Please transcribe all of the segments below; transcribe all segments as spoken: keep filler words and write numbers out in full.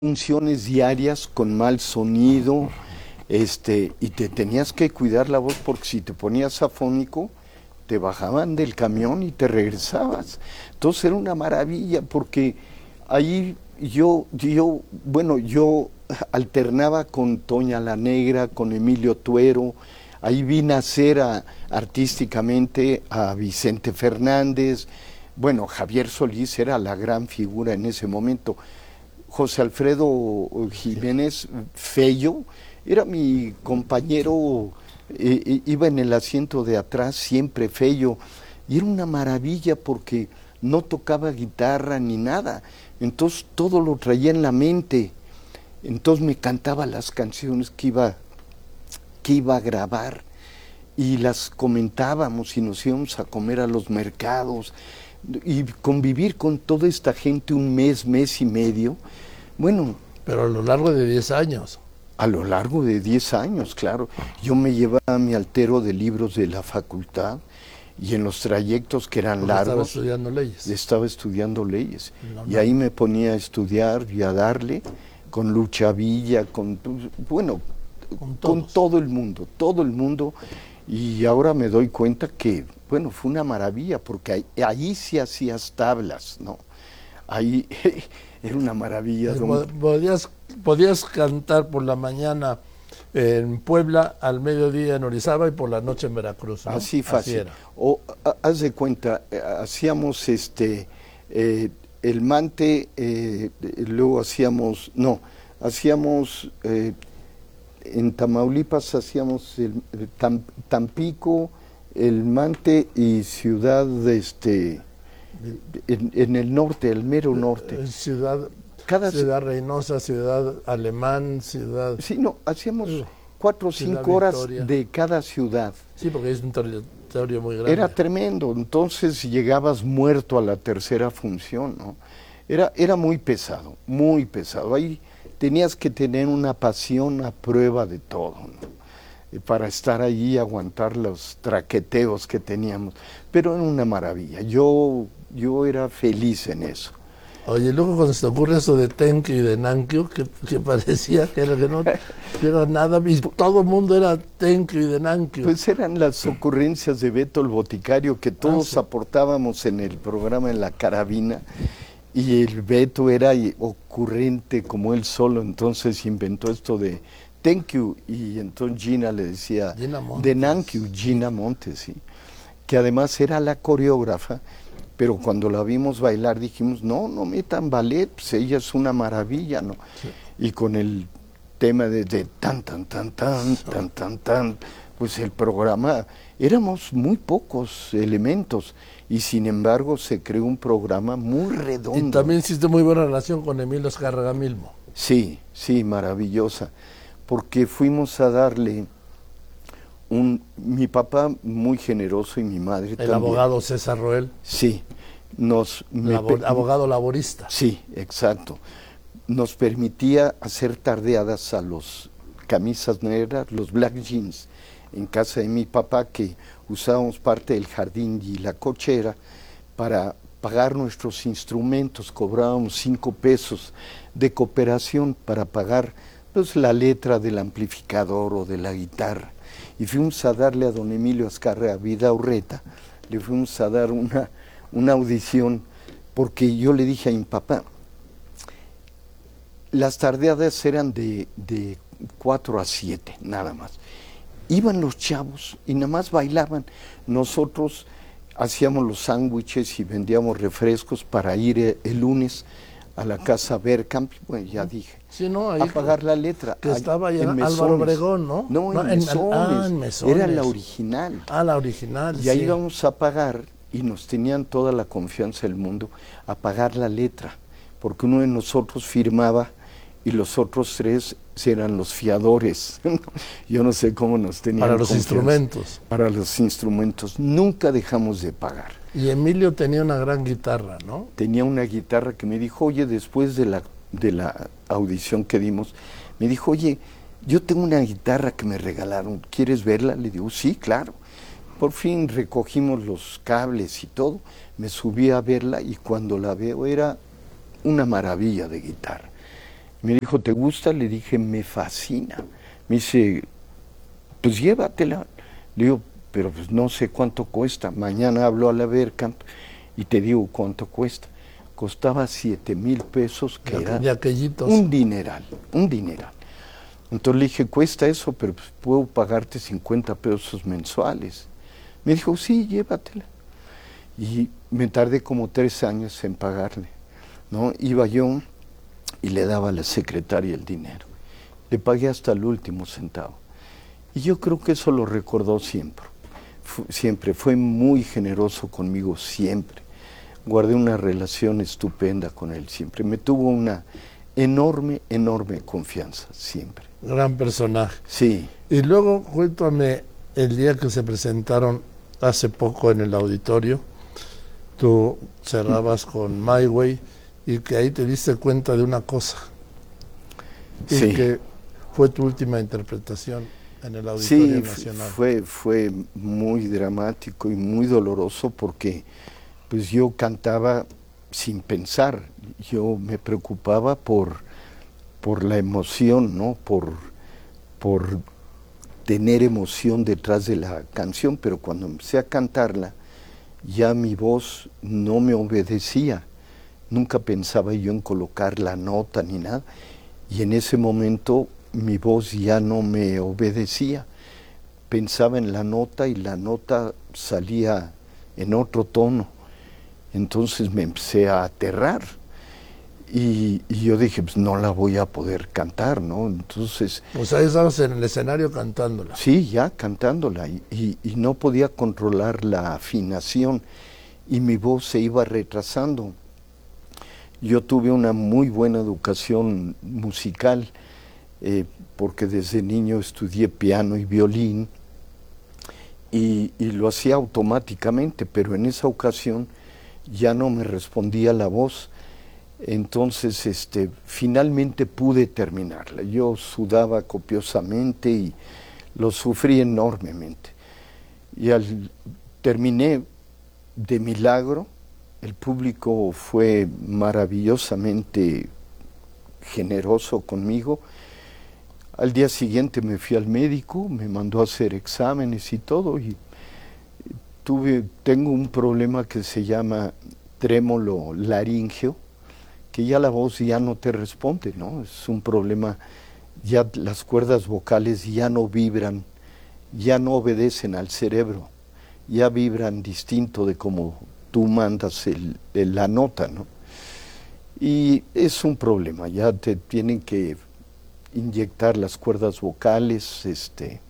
funciones diarias con mal sonido, este, y te tenías que cuidar la voz porque si te ponías afónico, te bajaban del camión y te regresabas. Entonces era una maravilla porque ahí yo, yo, bueno, yo alternaba con Toña la Negra, con Emilio Tuero, ahí vi nacer a, artísticamente a Vicente Fernández, bueno, Javier Solís era la gran figura en ese momento. José Alfredo Jiménez Fello era mi compañero, eh, iba en el asiento de atrás siempre Fello, y era una maravilla porque no tocaba guitarra ni nada, entonces todo lo traía en la mente, entonces me cantaba las canciones que iba, que iba a grabar y las comentábamos y nos íbamos a comer a los mercados y convivir con toda esta gente un mes, mes y medio, bueno... Pero a lo largo de diez años. A lo largo de diez años, claro. Yo me llevaba mi altero de libros de la facultad y en los trayectos que eran Porque largos... Estaba estudiando leyes. Estaba estudiando leyes. No, y no. ahí me ponía a estudiar y a darle con Lucha Villa, con... Bueno, con, con todo el mundo, todo el mundo... Y ahora me doy cuenta que, bueno, fue una maravilla, porque ahí, ahí sí hacías tablas, ¿no? Ahí era una maravilla. Podías, podías cantar por la mañana en Puebla, al mediodía en Orizaba y por la noche en Veracruz, ¿no? Así fácil. Así era. O, haz de cuenta, eh, hacíamos este, eh, el Mante, eh, luego hacíamos, no, hacíamos... Eh, en Tamaulipas hacíamos el, el Tam, Tampico, el Mante y Ciudad de este en, en el norte, el mero norte. Ciudad, Cada ciudad Reynosa, Ciudad Alemán, Ciudad... Sí, no, hacíamos cuatro o cinco Victoria. horas de cada ciudad. Sí, porque es un territorio muy grande. Era tremendo, entonces llegabas muerto a la tercera función, ¿no? Era, era muy pesado, muy pesado. Ahí tenías que tener una pasión a prueba de todo, ¿no? Para estar allí y aguantar los traqueteos que teníamos. Pero era una maravilla. Yo, yo era feliz en eso. Oye, luego cuando se te ocurre eso de Tenkyu y de Nankyu, que, que parecía que era que no era nada, y todo el mundo era Tenkyu y de Nankyu. Pues eran las ocurrencias de Beto el Boticario que todos ah, sí. aportábamos en el programa en la carabina. Y el Beto era ocurrente como él solo, entonces inventó esto de thank you, y entonces Gina le decía Gina de Nankyu, Gina Montes, ¿sí? Que además era la coreógrafa, pero cuando la vimos bailar dijimos, no, no metan ballet, pues ella es una maravilla, ¿no? Sí. Y con el tema de, de tan, tan, tan, tan, tan, tan, tan, pues el programa, éramos muy pocos elementos, y sin embargo se creó un programa muy redondo. Y también hiciste muy buena relación con Emilio Azcárraga Milmo. Sí, sí, maravillosa, porque fuimos a darle un... Mi papá muy generoso y mi madre El también. abogado César Roel. Sí. Nos, Labor, me, abogado laborista. Sí, exacto. Nos permitía hacer tardeadas a los camisas negras, los black jeans, en casa de mi papá, que usábamos parte del jardín y la cochera para pagar nuestros instrumentos. Cobrábamos cinco pesos de cooperación para pagar pues, la letra del amplificador o de la guitarra. Y fuimos a darle a don Emilio Azcárraga Vidaurreta, le fuimos a dar una, una audición, porque yo le dije a mi papá, las tardeadas eran de, de cuatro a siete, nada más. Iban los chavos y nada más bailaban. Nosotros hacíamos los sándwiches y vendíamos refrescos para ir el lunes a la casa Bergkamp, bueno, ya dije, sí, no, ahí a pagar la letra. Que estaba allá en Álvaro Obregón, ¿no? No, no en, en, Mesones. Ah, en Mesones. Era la original. Ah, la original, Y sí. ahí íbamos a pagar y nos tenían toda la confianza del mundo a pagar la letra, porque uno de nosotros firmaba y los otros tres eran los fiadores. Yo no sé cómo nos tenían para los confianza. instrumentos. Para los instrumentos. Nunca dejamos de pagar. Y Emilio tenía una gran guitarra, ¿no? Tenía una guitarra que me dijo, oye, después de la, de la audición que dimos, me dijo, oye, yo tengo una guitarra que me regalaron, ¿quieres verla? Le digo, sí, claro. Por fin recogimos los cables y todo, me subí a verla y cuando la veo era una maravilla de guitarra. Me dijo, ¿te gusta? Le dije, me fascina. Me dice, pues llévatela. Le digo, pero pues no sé cuánto cuesta. Mañana hablo a la Verkamp y te digo cuánto cuesta. Costaba siete mil pesos, que de, era de aquellitos. un dineral, un dineral. Entonces le dije, cuesta eso, pero pues puedo pagarte cincuenta pesos mensuales. Me dijo, sí, llévatela. Y me tardé como tres años en pagarle, ¿no? Iba yo y le daba a la secretaria el dinero. Le pagué hasta el último centavo. Y yo creo que eso lo recordó siempre. Fu- siempre. Fue muy generoso conmigo, siempre. Guardé una relación estupenda con él, siempre. Me tuvo una enorme, enorme confianza, siempre. Gran personaje. Sí. Y luego, cuéntame, el día que se presentaron hace poco en el auditorio, tú cerrabas con My Way y que ahí te diste cuenta de una cosa. Y Sí. que fue tu última interpretación en el Auditorio Sí, Nacional. fue, fue muy dramático y muy doloroso porque pues yo cantaba sin pensar, yo me preocupaba por, por la emoción, ¿no? Por, por tener emoción detrás de la canción, pero cuando empecé a cantarla, ya mi voz no me obedecía. Nunca pensaba yo en colocar la nota ni nada, y en ese momento mi voz ya no me obedecía. Pensaba en la nota y la nota salía en otro tono. Entonces me empecé a aterrar y, y yo dije, pues no la voy a poder cantar, ¿no? Entonces... O sea, estabas en el escenario cantándola. Sí, ya cantándola y, y, y no podía controlar la afinación y mi voz se iba retrasando. Yo tuve una muy buena educación musical eh, porque desde niño estudié piano y violín y, y lo hacía automáticamente, pero en esa ocasión ya no me respondía la voz. Entonces, este, finalmente pude terminarla. Yo sudaba copiosamente y lo sufrí enormemente. Y al terminé de milagro, el público fue maravillosamente generoso conmigo. Al día siguiente me fui al médico, me mandó a hacer exámenes y todo, y tuve, tengo un problema que se llama trémolo laríngeo, que ya la voz ya no te responde, ¿no? Es un problema, ya las cuerdas vocales ya no vibran, ya no obedecen al cerebro, ya vibran distinto de como tú mandas el, el, la nota, ¿no? Y es un problema, ya te tienen que inyectar las cuerdas vocales, este,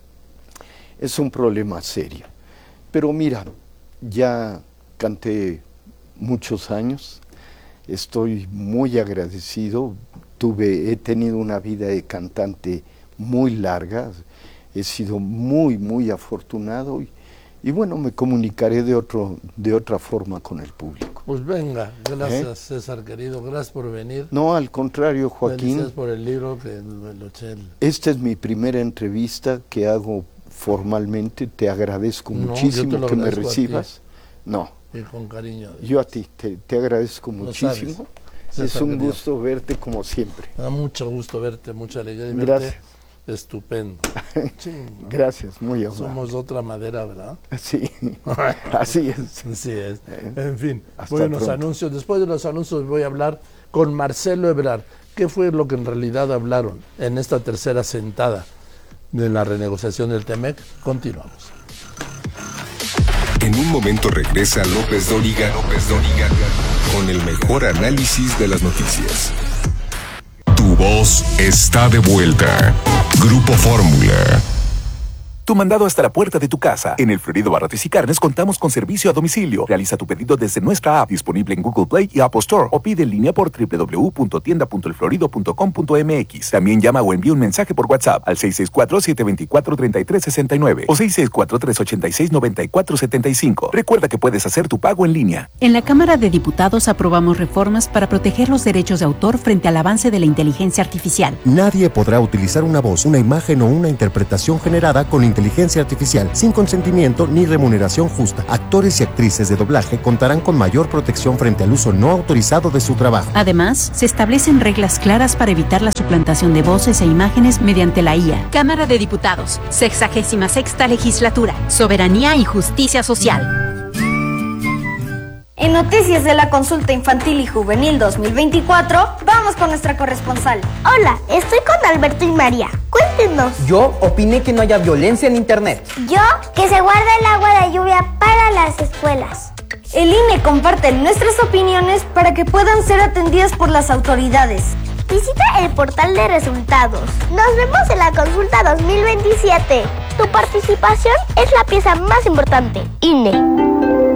es un problema serio. Pero mira, ya canté muchos años, estoy muy agradecido, tuve, he tenido una vida de cantante muy larga, he sido muy, muy afortunado y, y bueno, me comunicaré de, otro, de otra forma con el público. Pues venga, gracias ¿Eh? César querido, gracias por venir. No, al contrario, Joaquín. Gracias por el libro que lo eché. El... Esta es mi primera entrevista que hago formalmente, te agradezco no, muchísimo te que me recibas. No. Y con cariño. Yo a ti te, te agradezco lo muchísimo. Sabes, es un querido. gusto verte como siempre. Me da mucho gusto verte, mucha alegría de verte. Gracias. Estupendo. Sí, ¿no? Gracias, muy amable. Somos de otra madera, ¿verdad? Sí, así es. Así es. Eh, En fin, hasta voy a unos pronto. anuncios. Después de los anuncios voy a hablar con Marcelo Ebrard. ¿Qué fue lo que en realidad hablaron en esta tercera sentada de la renegociación del Temec? Continuamos. En un momento regresa López Dóriga, López Dóriga, con el mejor análisis de las noticias. Tu voz está de vuelta. Grupo Fórmula. Tu mandado hasta la puerta de tu casa. En el Florido Barrotes y Carnes contamos con servicio a domicilio. Realiza tu pedido desde nuestra app disponible en Google Play y Apple Store o pide en línea por doble u doble u doble u punto tienda punto el florido punto com punto m x. También llama o envía un mensaje por WhatsApp al seis seis cuatro, siete dos cuatro, tres tres seis nueve o seis seis cuatro, tres ocho seis, nueve cuatro siete cinco. Recuerda que puedes hacer tu pago en línea. En la Cámara de Diputados aprobamos reformas para proteger los derechos de autor frente al avance de la inteligencia artificial. Nadie podrá utilizar una voz, una imagen o una interpretación generada con inteligencia artificial sin consentimiento ni remuneración justa. Actores y actrices de doblaje contarán con mayor protección frente al uso no autorizado de su trabajo. Además, se establecen reglas claras para evitar la suplantación de voces e imágenes mediante la I A. Cámara de Diputados, sexagésima sexta legislatura, soberanía y justicia social. En noticias de la Consulta Infantil y Juvenil dos mil veinticuatro, vamos con nuestra corresponsal. Hola, estoy con Alberto y María. Cuéntenos. Yo opiné que no haya violencia en internet. Yo, que se guarde el agua de lluvia para las escuelas. El I N E comparte nuestras opiniones para que puedan ser atendidas por las autoridades. Visita el portal de resultados. Nos vemos en la Consulta dos mil veintisiete. Tu participación es la pieza más importante. I N E.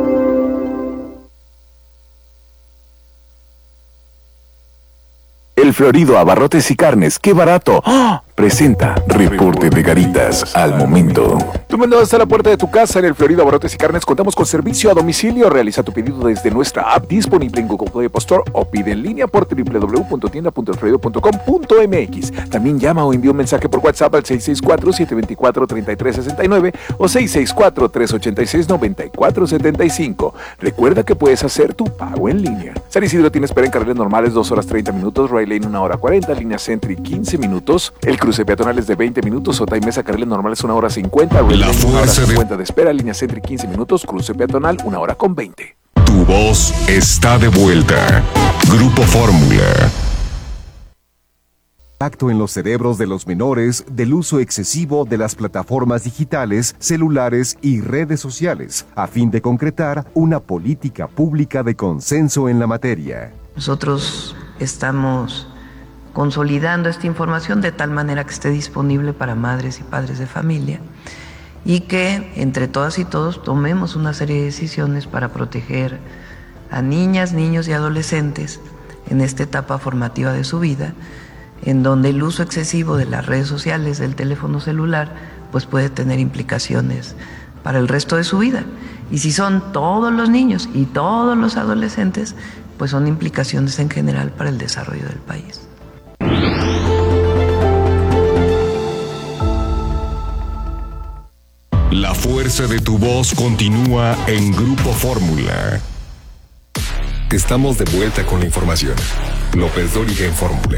El Florido Abarrotes y Carnes, ¡qué barato! ¡Oh! Presenta Reporte de Garitas al momento. Tu mandado hasta la puerta de tu casa. En el Florido Abarrotes y Carnes contamos con servicio a domicilio. Realiza tu pedido desde nuestra app disponible en Google Play App Store o pide en línea por doble u doble u doble u punto tienda punto el florido punto com punto m x. También llama o envía un mensaje por WhatsApp al seis seis cuatro, siete dos cuatro, tres tres seis nueve o seis seis cuatro, tres ocho seis, nueve cuatro siete cinco. Recuerda que puedes hacer tu pago en línea. San Isidro tiene espera en carriles normales dos horas treinta minutos, Ray Lane una hora cuarenta, línea Sentry quince minutos, el cruce peatonales de veinte minutos, Ota y Mesa carriles normales una hora cincuenta, Ray Lane una hora cincuenta de espera, línea Sentry quince minutos, cruce peatonal una hora con veinte. Tu voz está de vuelta. Grupo Fórmula. Impacto en los cerebros de los menores del uso excesivo de las plataformas digitales, celulares y redes sociales, a fin de concretar una política pública de consenso en la materia. Nosotros estamos consolidando esta información de tal manera que esté disponible para madres y padres de familia y que entre todas y todos tomemos una serie de decisiones para proteger a niñas, niños y adolescentes en esta etapa formativa de su vida, en donde el uso excesivo de las redes sociales, del teléfono celular, pues puede tener implicaciones para el resto de su vida. Y si son todos los niños y todos los adolescentes, pues son implicaciones en general para el desarrollo del país. La fuerza de tu voz continúa en Grupo Fórmula. Estamos de vuelta con la información. López Dóriga en Fórmula.